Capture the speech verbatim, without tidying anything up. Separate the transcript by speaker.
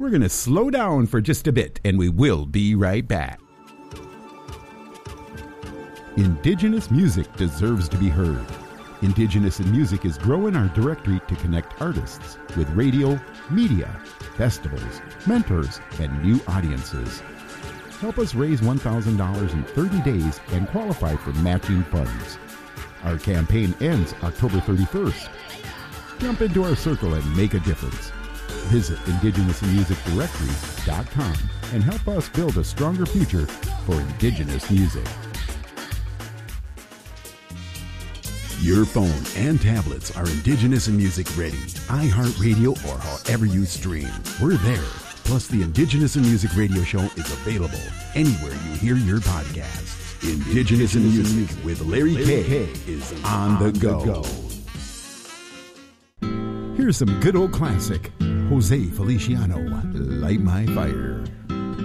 Speaker 1: We're going to slow down for just a bit, and we will be right back. Indigenous music deserves to be heard. Indigenous in Music is growing our directory to connect artists with radio, media, festivals, mentors, and new audiences. Help us raise one thousand dollars in thirty days and qualify for matching funds. Our campaign ends October thirty-first. Jump into our circle and make a difference. Visit indigenous in music directory dot com and help us build a stronger future for Indigenous music. Your phone and tablets are Indigenous in Music ready. iHeartRadio or however you stream. We're there. Plus, the Indigenous in Music radio show is available anywhere you hear your podcasts. Indigenous in Music with Larry K is on the go. Here's some good old classic. Jose Feliciano, Light My Fire.